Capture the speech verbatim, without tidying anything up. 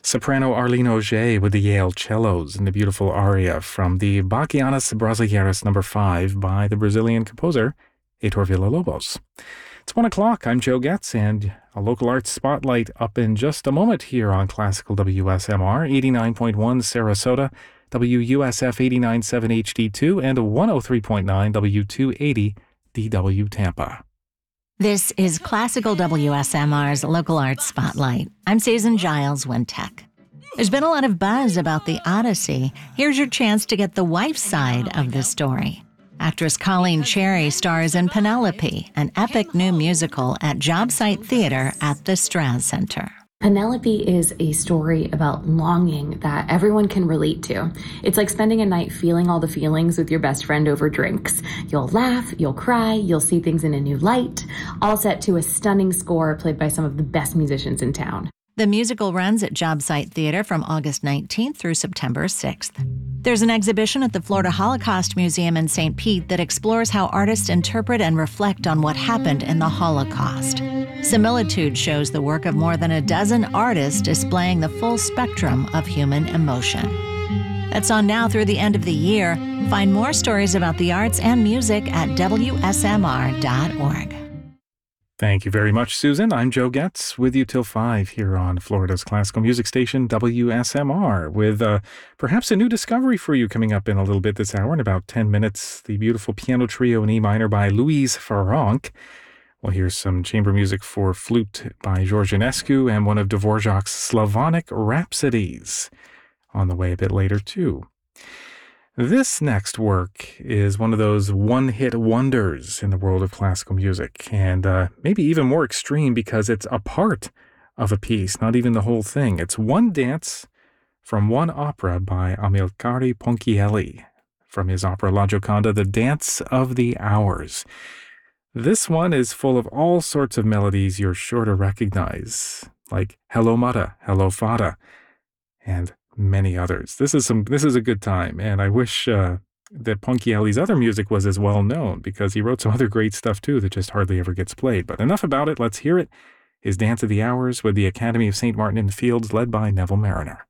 Soprano Arlene Auger with the Yale Cellos in the beautiful aria from the Bachianas Brasileiras number five by the Brazilian composer Heitor Villa-Lobos. It's one o'clock. I'm Joe Getz, and a local arts spotlight up in just a moment here on Classical W S M R, eighty-nine point one Sarasota, W U S F eighty-nine point seven H D two, and one oh three point nine W two eighty D W Tampa. This is Classical W S M R's Local Arts Spotlight. I'm Susan Giles Wintek. There's been a lot of buzz about the Odyssey. Here's your chance to get the wife's side of the story. Actress Colleen Cherry stars in Penelope, an epic new musical at Job Site Theater at the Straz Center. Penelope is a story about longing that everyone can relate to. It's like spending a night feeling all the feelings with your best friend over drinks. You'll laugh, you'll cry, you'll see things in a new light, all set to a stunning score played by some of the best musicians in town. The musical runs at Job Site Theater from August nineteenth through September sixth. There's an exhibition at the Florida Holocaust Museum in Saint Pete that explores how artists interpret and reflect on what happened in the Holocaust. Similitude shows the work of more than a dozen artists displaying the full spectrum of human emotion. That's on now through the end of the year. Find more stories about the arts and music at W S M R dot org. Thank you very much, Susan. I'm Joe Getz with you till five here on Florida's classical music station, W S M R, with uh, perhaps a new discovery for you coming up in a little bit this hour. In about ten minutes, the beautiful piano trio in E minor by Louise Farrenc. We'll hear some chamber music for flute by George Enescu and one of Dvorak's Slavonic Rhapsodies on the way a bit later, too. This next work is one of those one-hit wonders in the world of classical music, and uh, maybe even more extreme because it's a part of a piece, not even the whole thing. It's one dance from one opera by Amilcare Ponchielli from his opera La Gioconda, The Dance of the Hours. This one is full of all sorts of melodies you're sure to recognize, like Hello Mudda, Hello Fada, and many others. This is some. This is a good time, and I wish uh, that Ponchielli's other music was as well known, because he wrote some other great stuff too that just hardly ever gets played. But enough about it. Let's hear it. His Dance of the Hours with the Academy of Saint Martin in the Fields, led by Neville Mariner.